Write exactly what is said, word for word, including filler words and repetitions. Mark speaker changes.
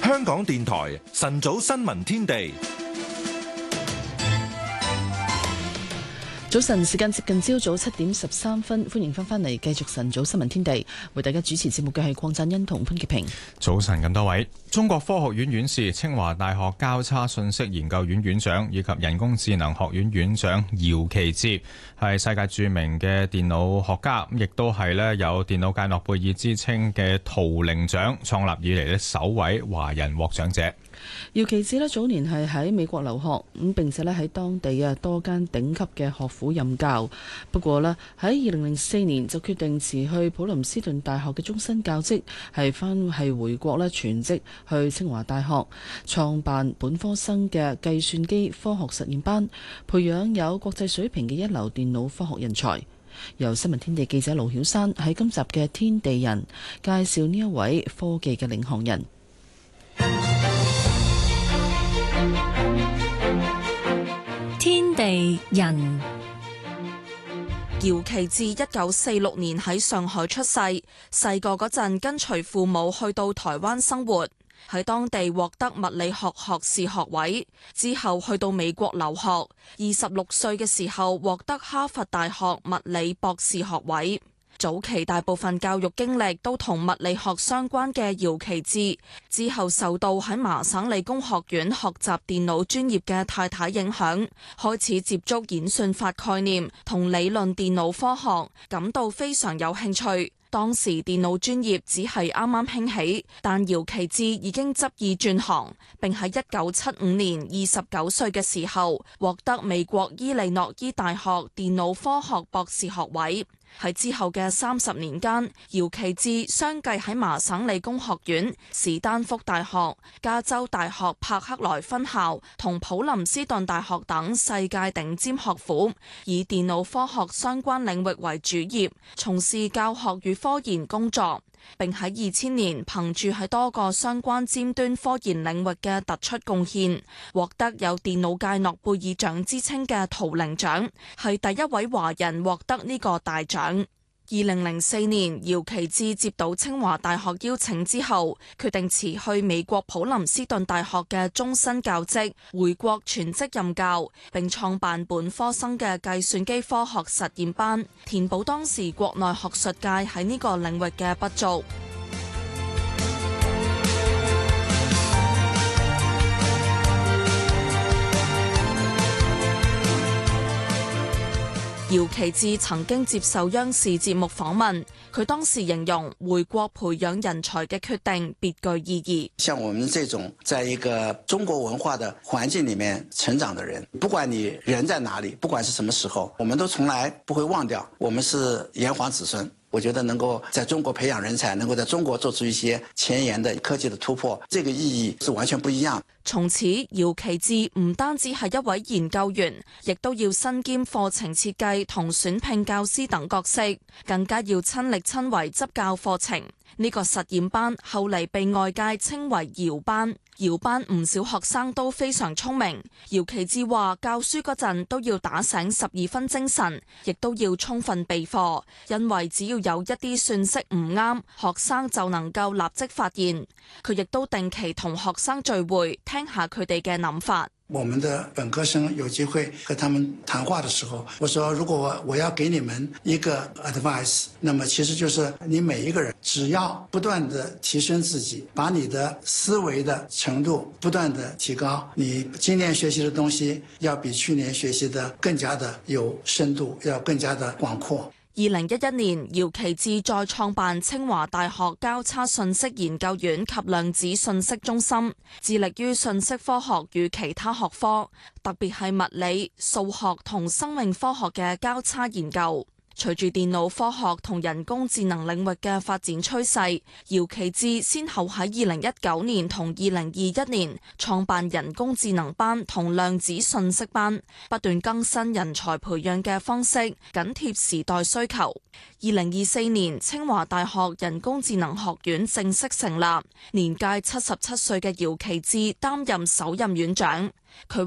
Speaker 1: 香港電台晨早新聞天地。
Speaker 2: 早晨，時間接近朝早七點十三分，歡迎翻返嚟繼續晨早新聞天地，為大家主持節目嘅係鄺振欣同潘潔平。早晨咁多位，中國科學院院士、清華大學交叉信息研究院院長以及人工智能學院院長姚期智係世界著名嘅電腦學家，亦都係咧有電腦界諾貝爾之稱嘅圖靈獎創立以嚟咧首位華人獲獎者。姚期智咧早年係喺美國留學，咁並且咧喺當地啊多間頂級嘅學府任教。不過咧喺二零零四年就決定辭去普林斯頓大學嘅終身教職，係翻係回國咧全職去清華大學創辦本科生嘅計算機科學實驗班，培養有國際水平嘅一流電腦科學人才。由新聞天地記者盧曉山喺今集嘅天地人介紹呢一位科技嘅領航人。
Speaker 3: 天地人。
Speaker 4: 姚期智一九四六年喺上海出世，細個嗰陣跟隨父母去到台灣生活，喺當地獲得物理學學士學位，之後去到美國留學，二十六歲嘅時候獲得哈佛大學物理博士學位。早期大部分教育經歷都同物理學相關嘅姚期智，之後受到喺麻省理工學院學習電腦專業嘅太太影響，開始接觸演算法概念同理論電腦科學，感到非常有興趣。當時電腦專業只係啱啱興起，但姚期智已經執意轉行，並喺一九七五年二十九歲嘅時候獲得美國伊利諾伊大學電腦科學博士學位。喺之後嘅三十年間，姚期智相繼喺麻省理工學院、史丹福大學、加州大學柏克萊分校同普林斯頓大學等世界頂尖學府，以電腦科學相關領域為主業，從事教學與科研工作。並喺二千年憑住喺多個相關尖端科研領域嘅突出貢獻，獲得有電腦界諾貝爾獎之稱嘅圖靈獎，係第一位華人獲得呢個大獎。二零零四年，姚期智接到清華大學邀請之後，決定辭去美國普林斯頓大學嘅終身教職，回國全職任教，並創辦本科生嘅計算機科學實驗班，填補當時國內學術界喺呢個領域嘅不足。姚期智曾經接受央視節目訪問，佢當時形容回國培養人才嘅決定別具意義。
Speaker 5: 像我們這種在一個中國文化的環境裡面成長的人，不管你人在哪裡，不管是什麼時候，我們都從來不會忘掉我們是炎黃子孫。我覺得能夠在中國培養人才，能夠在中國做出一些前沿的科技的突破，這個意義是完全不一樣。
Speaker 4: 從此，姚期智唔單止係一位研究員，亦都要身兼課程設計同選聘教師等角色，更加要親力親為執教課程。呢個實驗班後嚟被外界稱為姚班。姚班唔少學生都非常聰明。姚期智話教書嗰陣都要打醒十二分精神，亦都要充分備課，因為只要有一啲算式唔啱，學生就能夠立即發現。佢亦都定期同學生聚會，聽下佢哋嘅諗法。
Speaker 6: 我們的本科生有機會和他們談話的時候，我說如果我要給你們一個 advice， 那麼其實就是你每一個人只要不斷地提升自己，把你的思維的程度不斷地提高，你今年學習的東西要比去年學習的更加的有深度，要更加的廣闊。
Speaker 4: 二零一一年，姚期智再創辦清華大學交叉信息研究院及量子信息中心，致力於信息科學與其他學科，特別係物理、數學同生命科學嘅交叉研究。隨住電腦科學同人工智能領域嘅發展趨勢，姚期智先後喺二零一九年同二零二一年創辦人工智能班同量子信息班，不斷更新人才培養嘅方式，緊貼時代需求。二零二四年，清華大學人工智能學院正式成立，年屆七十七歲嘅姚期智擔任首任院長。佢